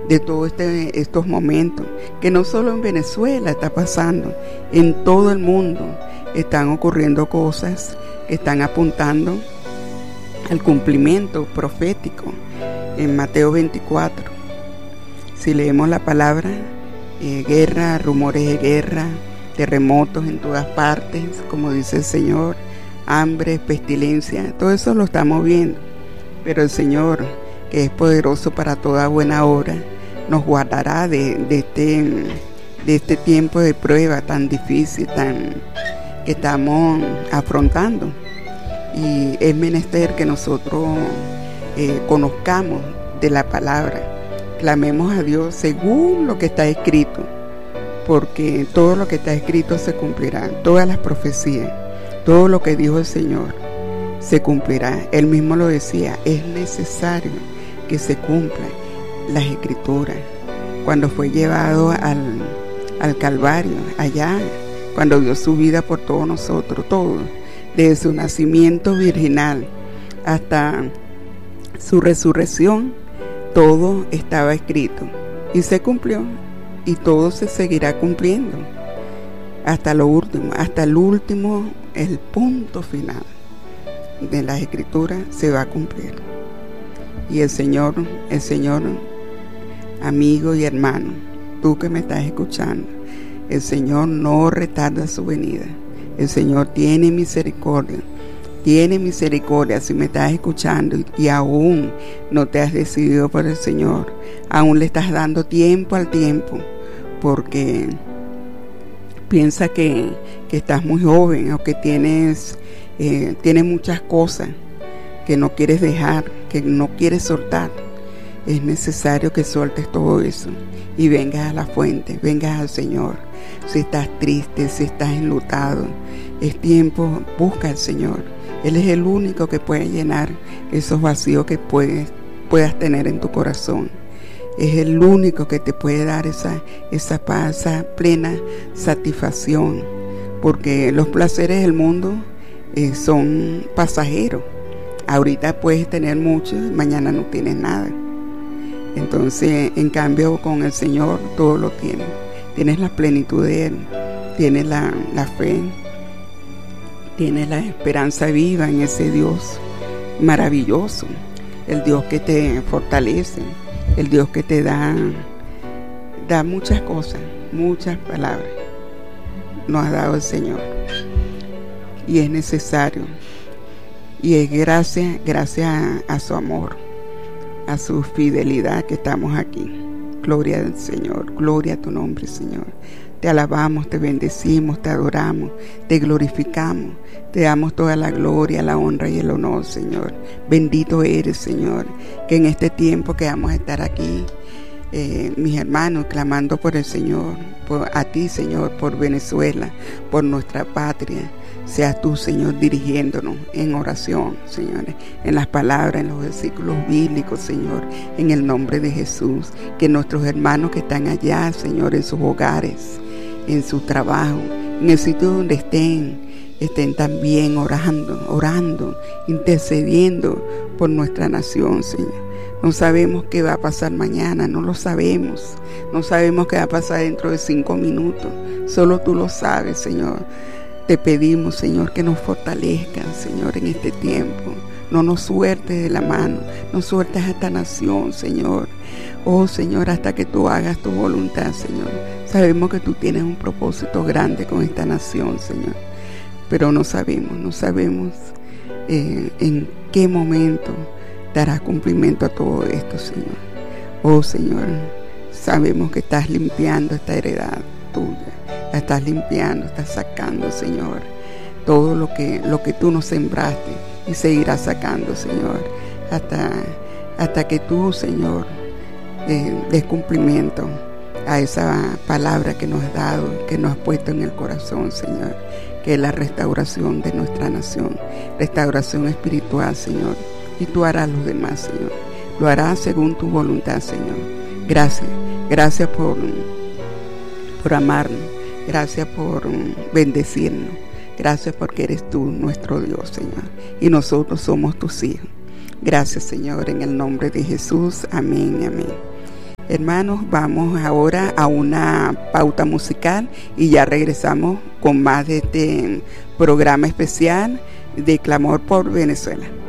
de todos estos momentos, que no solo en Venezuela está pasando, en todo el mundo están ocurriendo cosas que están apuntando al cumplimiento profético en Mateo 24. Si leemos la palabra, guerra, rumores de guerra, terremotos en todas partes, como dice el Señor, hambre, pestilencia, todo eso lo estamos viendo. Pero el Señor, que es poderoso para toda buena obra, nos guardará de este tiempo de prueba tan difícil, que estamos afrontando. Y es menester que nosotros conozcamos de la palabra, clamemos a Dios según lo que está escrito, porque todo lo que está escrito se cumplirá, todas las profecías, todo lo que dijo el Señor se cumplirá. Él mismo lo decía, es necesario que se cumpla las escrituras. Cuando fue llevado al Calvario, allá, cuando dio su vida por todos nosotros, todo, desde su nacimiento virginal hasta su resurrección, todo estaba escrito y se cumplió, y todo se seguirá cumpliendo hasta lo último, hasta el último, el punto final de las escrituras se va a cumplir. Y el Señor, amigo y hermano, tú que me estás escuchando, el Señor no retarda su venida. El Señor tiene misericordia si me estás escuchando y aún no te has decidido por el Señor, aún le estás dando tiempo al tiempo, porque piensa que estás muy joven o que tienes muchas cosas que no quieres dejar, que no quieres soltar. Es necesario que sueltes todo eso y vengas a la fuente, vengas al Señor. Si estás triste, si estás enlutado, es tiempo, busca al Señor. Él es el único que puede llenar esos vacíos que puedas tener en tu corazón. Es el único que te puede dar esa paz, esa plena satisfacción, porque los placeres del mundo son pasajeros. Ahorita puedes tener mucho, mañana no tienes nada. Entonces, en cambio, con el Señor todo lo tienes. Tienes la plenitud de Él, tienes la fe, tienes la esperanza viva en ese Dios maravilloso, el Dios que te fortalece, el Dios que te da muchas cosas, muchas palabras. Nos ha dado el Señor. Y es necesario. Y es gracias a su amor, a su fidelidad que estamos aquí. Gloria al Señor, gloria a tu nombre, Señor. Te alabamos, te bendecimos, te adoramos, te glorificamos, te damos toda la gloria, la honra y el honor, Señor. Bendito eres, Señor, que en este tiempo que vamos a estar aquí, mis hermanos, clamando por el Señor, a ti, Señor, por Venezuela, por nuestra patria. Seas tú, Señor, dirigiéndonos en oración, Señor, en las palabras, en los versículos bíblicos, Señor, en el nombre de Jesús. Que nuestros hermanos que están allá, Señor, en sus hogares, en su trabajo, en el sitio donde estén también orando, intercediendo por nuestra nación, Señor. No sabemos qué va a pasar mañana, no lo sabemos. No sabemos qué va a pasar dentro de 5 minutos. Solo tú lo sabes, Señor. Te pedimos, Señor, que nos fortalezcan, Señor, en este tiempo. No nos sueltes de la mano, no sueltes a esta nación, Señor. Oh, Señor, hasta que tú hagas tu voluntad, Señor. Sabemos que tú tienes un propósito grande con esta nación, Señor. Pero no sabemos en qué momento darás cumplimiento a todo esto, Señor. Oh, Señor, sabemos que estás limpiando esta heredad tuya. La estás limpiando, estás sacando, Señor, todo lo que tú nos sembraste, y seguirás sacando, Señor, hasta que tú, Señor, des cumplimiento a esa palabra que nos has dado, que nos has puesto en el corazón, Señor, que es la restauración de nuestra nación, restauración espiritual, Señor, y tú harás los demás, Señor, lo harás según tu voluntad, Señor. Gracias por amarnos. Gracias por bendecirnos. Gracias porque eres tú nuestro Dios, Señor. Y nosotros somos tus hijos. Gracias, Señor, en el nombre de Jesús. Amén, amén. Hermanos, vamos ahora a una pauta musical y ya regresamos con más de este programa especial de Clamor por Venezuela.